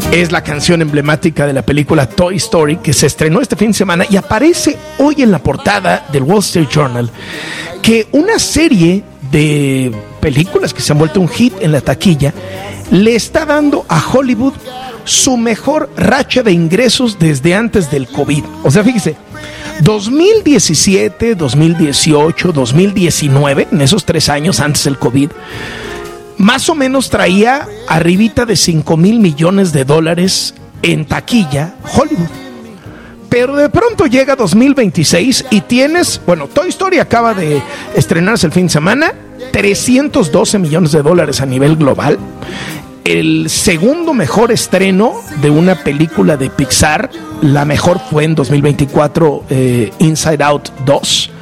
Es la canción emblemática de la película Toy Story, que se estrenó este fin de semana y aparece hoy en la portada del Wall Street Journal, que una serie de películas que se han vuelto un hit en la taquilla le está dando a Hollywood su mejor racha de ingresos desde antes del COVID. O sea, fíjese, 2017, 2018, 2019, en esos 3 años antes del COVID, más o menos traía arribita de $5,000 millones en taquilla Hollywood. Pero de pronto llega 2026 y tienes, bueno, Toy Story acaba de estrenarse el fin de semana, $312 millones a nivel global. El segundo mejor estreno de una película de Pixar, la mejor fue en 2024, Inside Out 2.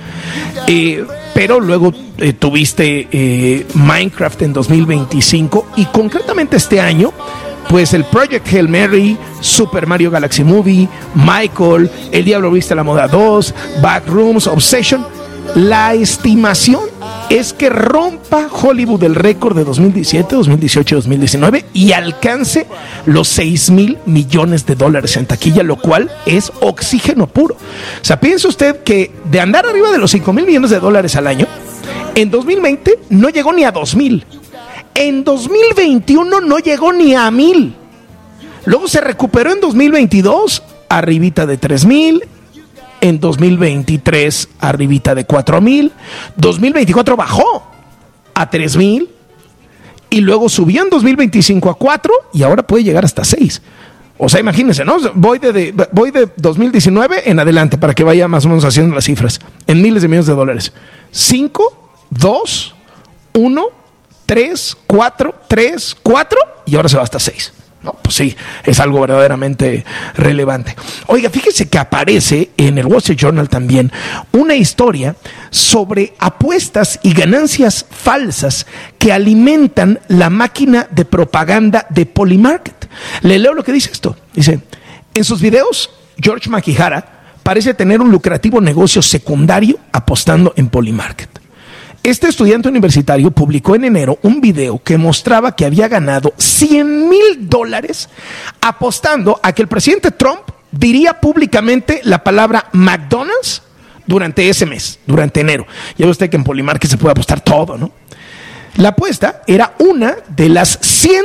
Pero luego tuviste Minecraft en 2025 y concretamente este año, pues el Project Hail Mary, Super Mario Galaxy Movie, Michael, El Diablo Viste a la Moda 2, Backrooms, Obsession. La estimación es que rompa Hollywood el récord de 2017, 2018 y 2019 y alcance los $6,000 millones en taquilla, lo cual es oxígeno puro. O sea, piensa usted que de andar arriba de los $5,000 millones al año, en 2020 no llegó ni a 2,000. En 2021 no llegó ni a 1,000. Luego se recuperó en 2022, arribita de 3,000. En 2023, arribita de 4,000. 2024 bajó a 3,000. Y luego subió en 2025 a 4 y ahora puede llegar hasta 6. O sea, imagínense, ¿no? Voy de 2019 en adelante para que vaya más o menos haciendo las cifras. En miles de millones de dólares. 5, 2, 1, 3, 4, 3, 4 y ahora se va hasta 6. No, pues sí, es algo verdaderamente relevante. Oiga, fíjese que aparece en el Wall Street Journal también una historia sobre apuestas y ganancias falsas que alimentan la máquina de propaganda de Polymarket. Le leo lo que dice esto. Dice, en sus videos, George Makihara parece tener un lucrativo negocio secundario apostando en Polymarket. Este estudiante universitario publicó en enero un video que mostraba que había ganado $100,000 apostando a que el presidente Trump diría públicamente la palabra McDonald's durante ese mes, durante enero. Ya ve usted que en Polymarket se puede apostar todo, ¿no? La apuesta era una de las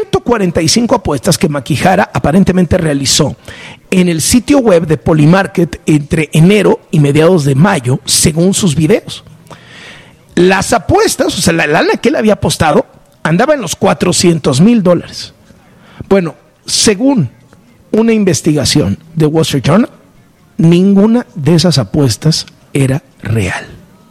145 apuestas que Makihara aparentemente realizó en el sitio web de Polymarket entre enero y mediados de mayo, según sus videos. Las apuestas, o sea, la lana que él había apostado, andaba en los $400,000. Bueno, según una investigación de Wall Street Journal, ninguna de esas apuestas era real.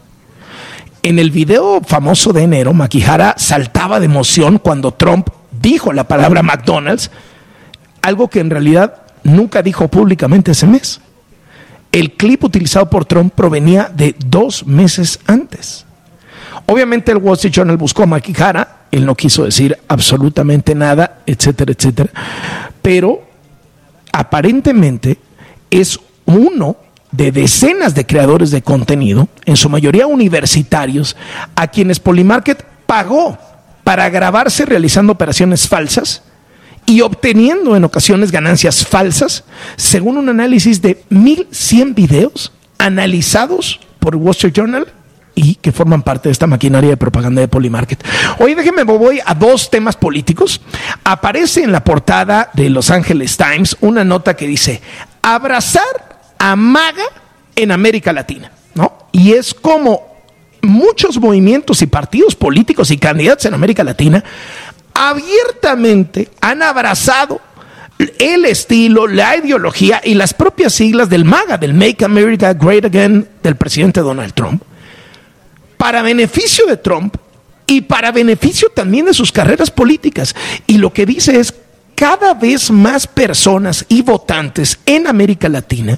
En el video famoso de enero, Makihara saltaba de emoción cuando Trump dijo la palabra McDonald's, algo que en realidad nunca dijo públicamente ese mes. El clip utilizado por Trump provenía de 2 meses antes. Obviamente el Wall Street Journal buscó a Makihara, él no quiso decir absolutamente nada, etcétera, etcétera, pero aparentemente es uno de decenas de creadores de contenido, en su mayoría universitarios, a quienes Polymarket pagó para grabarse realizando operaciones falsas y obteniendo en ocasiones ganancias falsas, según un análisis de 1,100 videos analizados por Wall Street Journal y que forman parte de esta maquinaria de propaganda de Polymarket. Hoy déjenme, voy a 2 temas políticos. Aparece en la portada de Los Angeles Times una nota que dice: abrazar a MAGA en América Latina, ¿no? Y es como muchos movimientos y partidos políticos y candidatos en América Latina abiertamente han abrazado el estilo, la ideología y las propias siglas del MAGA, del Make America Great Again, del presidente Donald Trump, para beneficio de Trump y para beneficio también de sus carreras políticas. Y lo que dice es: cada vez más personas y votantes en América Latina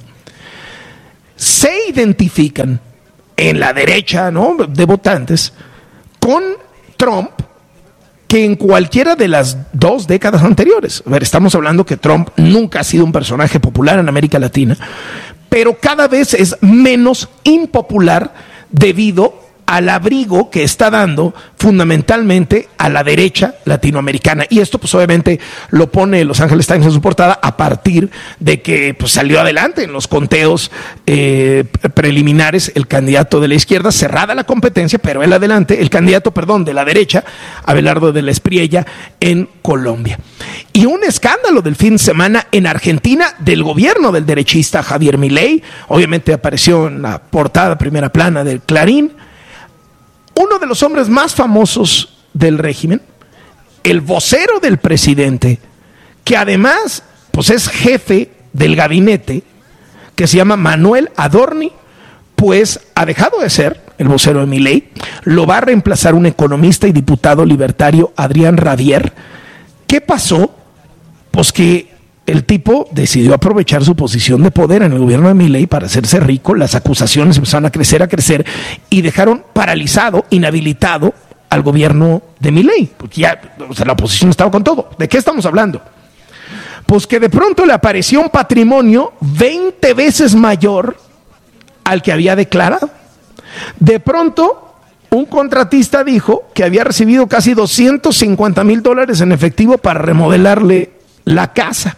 se identifican en la derecha, ¿no?, de votantes con Trump que en cualquiera de las 2 décadas anteriores. A ver, estamos hablando que Trump nunca ha sido un personaje popular en América Latina, pero cada vez es menos impopular debido al abrigo que está dando fundamentalmente a la derecha latinoamericana. Y esto pues obviamente lo pone Los Angeles Times en su portada a partir de que pues salió adelante en los conteos preliminares el candidato de la izquierda, cerrada la competencia, pero el candidato de la derecha, Abelardo de la Espriella, en Colombia. Y un escándalo del fin de semana en Argentina del gobierno del derechista Javier Milei, obviamente apareció en la portada primera plana del Clarín. Uno de los hombres más famosos del régimen, el vocero del presidente, que además pues es jefe del gabinete, que se llama Manuel Adorni, pues ha dejado de ser el vocero de Milei, lo va a reemplazar un economista y diputado libertario, Adrián Rabier. ¿Qué pasó? Pues que el tipo decidió aprovechar su posición de poder en el gobierno de Milei para hacerse rico. Las acusaciones empezaron a crecer y dejaron paralizado, inhabilitado al gobierno de Milei, porque ya, la oposición estaba con todo. ¿De qué estamos hablando? Pues que de pronto le apareció un patrimonio 20 veces mayor al que había declarado. De pronto, un contratista dijo que había recibido casi $250,000 en efectivo para remodelarle la casa.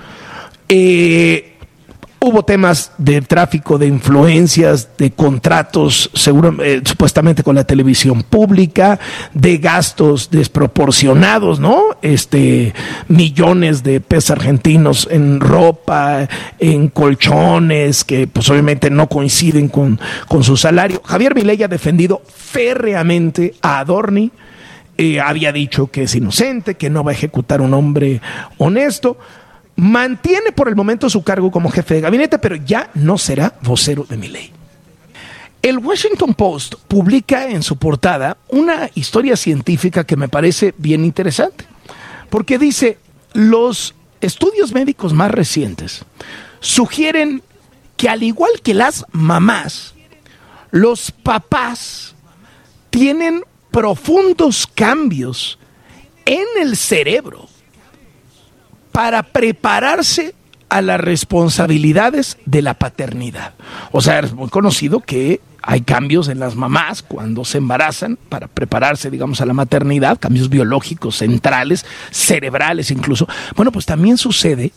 Hubo temas de tráfico de influencias, de contratos supuestamente con la televisión pública, de gastos desproporcionados, ¿no? Millones de pesos argentinos en ropa, en colchones, que pues obviamente no coinciden con su salario. Javier Milei ha defendido férreamente a Adorni, había dicho que es inocente, que no va a ejecutar un hombre honesto. Mantiene por el momento su cargo como jefe de gabinete, pero ya no será vocero de Milei. El Washington Post publica en su portada una historia científica que me parece bien interesante, porque dice, los estudios médicos más recientes sugieren que al igual que las mamás, los papás tienen profundos cambios en el cerebro para prepararse a las responsabilidades de la paternidad. O sea, es muy conocido que hay cambios en las mamás cuando se embarazan para prepararse, digamos, a la maternidad, cambios biológicos centrales, cerebrales incluso. Bueno, pues también sucede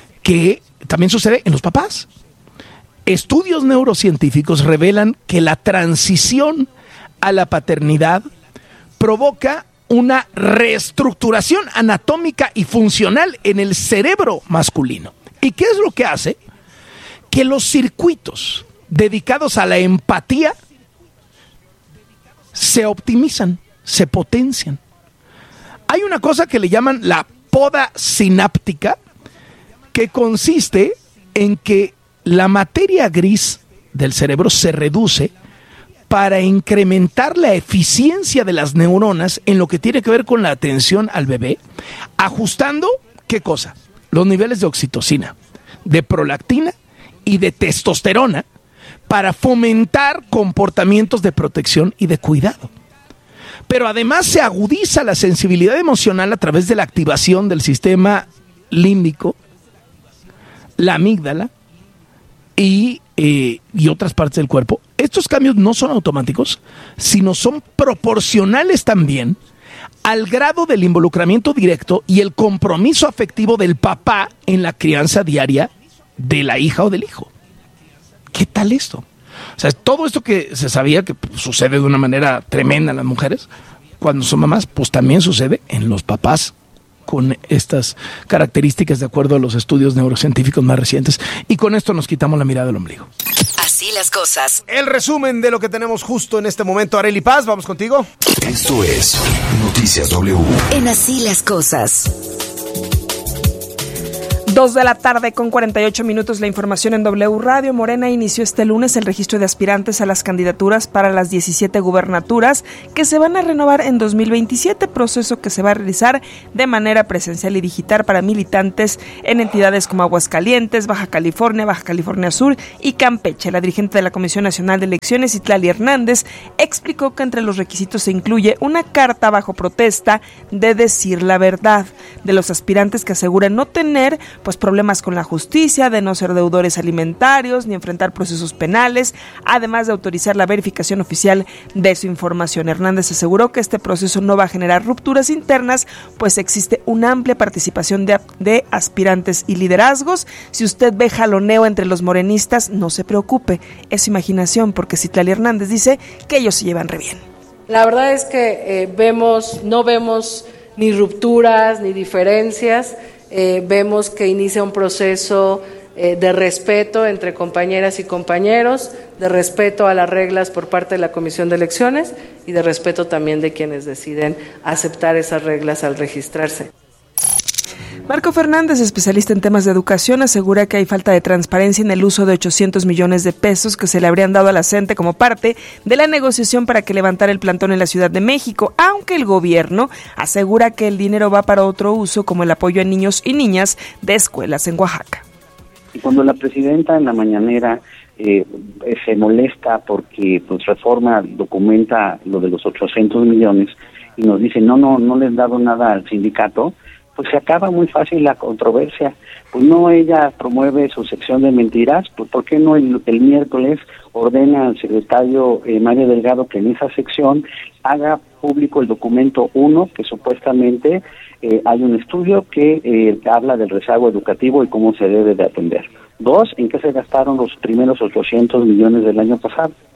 en los papás. Estudios neurocientíficos revelan que la transición a la paternidad provoca una reestructuración anatómica y funcional en el cerebro masculino. ¿Y qué es lo que hace? Que los circuitos dedicados a la empatía se optimizan, se potencian. Hay una cosa que le llaman la poda sináptica, que consiste en que la materia gris del cerebro se reduce para incrementar la eficiencia de las neuronas en lo que tiene que ver con la atención al bebé, ajustando, ¿qué cosa? Los niveles de oxitocina, de prolactina y de testosterona para fomentar comportamientos de protección y de cuidado. Pero además se agudiza la sensibilidad emocional a través de la activación del sistema límbico, la amígdala y otras partes del cuerpo. Estos cambios no son automáticos, sino son proporcionales también al grado del involucramiento directo y el compromiso afectivo del papá en la crianza diaria de la hija o del hijo. ¿Qué tal esto? O sea, todo esto que se sabía que sucede de una manera tremenda en las mujeres cuando son mamás, pues también sucede en los papás con estas características de acuerdo a los estudios neurocientíficos más recientes. Y con esto nos quitamos la mirada del ombligo. Así las cosas. El resumen de lo que tenemos justo en este momento. Arely Paz, vamos contigo. Esto es Noticias W. En Así las cosas. 2:48 p.m. La información en W Radio. Morena inició este lunes el registro de aspirantes a las candidaturas para las 17 gubernaturas que se van a renovar en 2027, proceso que se va a realizar de manera presencial y digital para militantes en entidades como Aguascalientes, Baja California Sur y Campeche. La dirigente de la Comisión Nacional de Elecciones, Itlali Hernández, explicó que entre los requisitos se incluye una carta bajo protesta de decir la verdad de los aspirantes que aseguran no tener pues problemas con la justicia, de no ser deudores alimentarios ni enfrentar procesos penales, además de autorizar la verificación oficial de su información. Hernández aseguró que este proceso no va a generar rupturas internas, pues existe una amplia participación de aspirantes y liderazgos. Si usted ve jaloneo entre los morenistas, no se preocupe, es imaginación, porque Citlali Hernández dice que ellos se llevan re bien. La verdad es que no vemos ni rupturas ni diferencias, vemos que inicia un proceso de respeto entre compañeras y compañeros, de respeto a las reglas por parte de la Comisión de Elecciones y de respeto también de quienes deciden aceptar esas reglas al registrarse. Marco Fernández, especialista en temas de educación, asegura que hay falta de transparencia en el uso de 800 millones de pesos que se le habrían dado a la CENTE como parte de la negociación para que levantara el plantón en la Ciudad de México, aunque el gobierno asegura que el dinero va para otro uso, como el apoyo a niños y niñas de escuelas en Oaxaca. Y cuando la presidenta en la mañanera se molesta porque pues Reforma documenta lo de los 800 millones y nos dice no le han dado nada al sindicato, pues se acaba muy fácil la controversia. Pues no, ella promueve su sección de mentiras, pues ¿por qué no el miércoles ordena al secretario Mario Delgado que en esa sección haga público el documento 1, que supuestamente hay un estudio que habla del rezago educativo y cómo se debe de atender? 2, ¿en qué se gastaron los primeros 800 millones del año pasado?